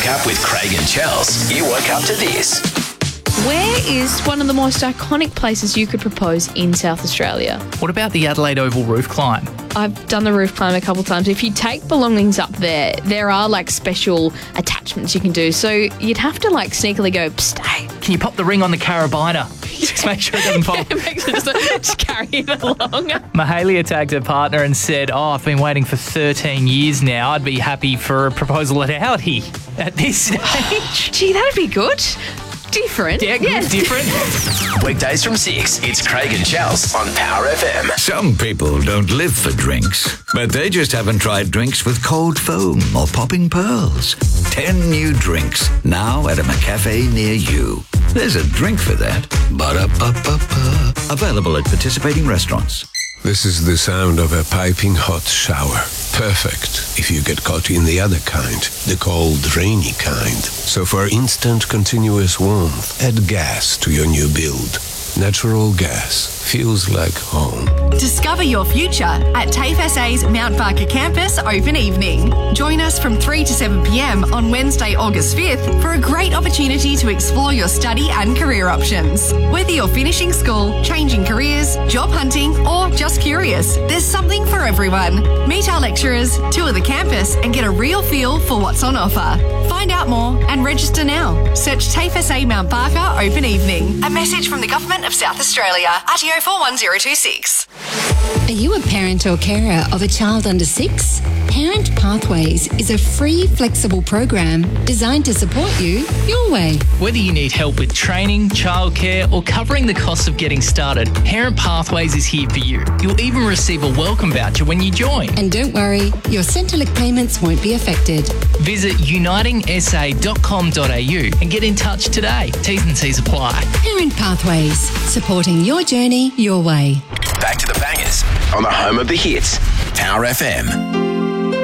Up with Craig and Chels. You woke up to this. Where is one of the most iconic places you could propose in South Australia? What about the Adelaide Oval roof climb? I've done the roof climb a couple of times. If you take belongings up there are like special attachments you can do. So you'd have to like sneakily go, psst, hey. Can you pop the ring on the carabiner? Just make sure it doesn't fall. just carry it along. Mahalia tagged her partner and said, I've been waiting for 13 years now. I'd be happy for a proposal at Audi at this stage. Gee, that'd be good. Different. Yeah, good, different. Weekdays from 6, it's Craig and Chels on Power FM. Some people don't live for drinks, but they just haven't tried drinks with cold foam or popping pearls. 10 new drinks now at a McCafe near you. There's a drink for that. Ba-da-ba-ba-ba. Available at participating restaurants. This is the sound of a piping hot shower. Perfect if you get caught in the other kind, the cold, rainy kind. So for instant, continuous warmth, add gas to your new build. Natural gas feels like home. Discover your future at TAFE SA's Mount Barker campus open evening. Join us from 3 to 7 p.m. on Wednesday, August 5th for a great opportunity to explore your study and career options. Whether you're finishing school, changing careers, job hunting, or just curious, there's something for everyone. Meet our lecturers, tour the campus, and get a real feel for what's on offer. Find out more and register now. Search TAFE SA Mount Barker Open Evening. A message from the Government of South Australia. RTO 41026. Are you a parent or carer of a child under 6? Parent Pathways is a free, flexible program designed to support you your way. Whether you need help with training, childcare, or covering the costs of getting started, Parent Pathways is here for you. You'll even receive a welcome voucher when you join. And don't worry, your Centrelink payments won't be affected. Visit unitingsa.com.au and get in touch today. T's and C's apply. Parent Pathways, supporting your journey your way. Back to the bangers on the home of the hits, Power FM.